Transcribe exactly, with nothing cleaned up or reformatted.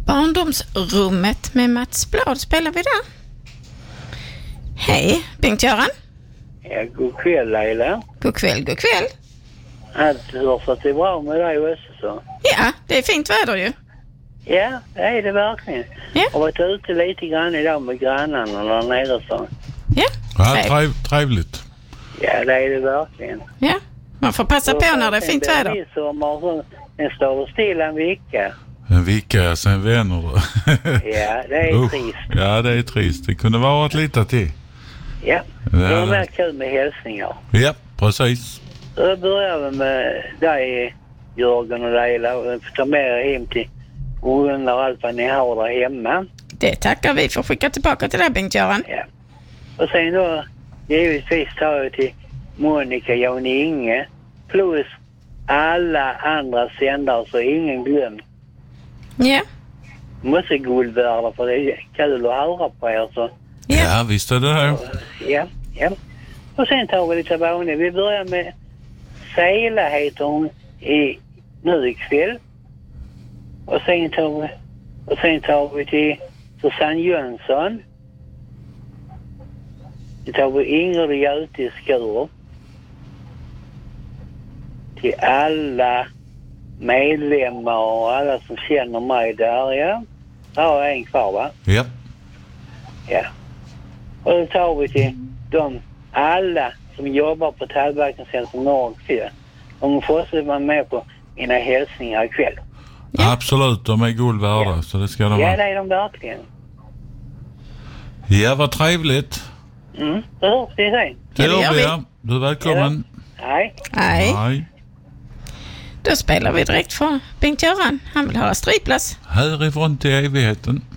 Barndomsrummet med Mats Blad spelar vi där. Hej, Bengt-Göran. Ja, god kväll Laila. God kväll, god kväll. Att hörs att det är bra med dig också så. Ja, det är fint väder ju. Ja, det är det verkligen. Ja. Jag har varit ute lite grann idag med grannarna där nere så. Ja, Ja, trev, trevligt. Ja, det är det verkligen. ja. Man får passa på när det är fint väder. Det är sommar så den står still en vecka. En vecka sen vänner. Ja, det är Usch. trist. Ja, det är trist. Det kunde vara ett lite till. Ja, Ja, det är det- mer kul med hälsningar. Ja, precis. Då börjar vi med dig, Jörgen och Laila. Och ta med er hem till ungarna och allt vad ni har där hemma. Det tackar vi för att skicka tillbaka till dig, Bengt-Göran. Ja. Och sen då, givetvis tar jag till Monica, Jan Inge, plus alla andra sändare så ingen glöm. Ja, Måste guld värda för det är kul att höra på er så. Ja, ja. visst är det här. Ja, ja. Och sen tar vi lite vanligt. Vi börjar med Sela heter hon i, nu ikväll. Och sen tar vi, och sen tar vi till Susanne Jönsson. Det tar vi Ingrid Göte i Skurup. Till alla medlemmar och alla som känner mig där, ja. Där har jag en kvar, va? Ja. Ja. Och då tar vi till de alla som jobbar på Tallbackenscentrum Norrfjö. De får också vara med på mina hälsningar ikväll. Ja. Absolut, de är guld värda, Ja. så det ska de Ja, ha. det är de verkligen. Ja, vad trevligt. Mm, då hörs vi sen. Det Ja, det gör gör vi, vi. ja. Du är välkommen. Hej. Nej, Nej. då spelar vi direkt för Bengt-Göran. Han vill höra Striplats. Härifrån till evigheten.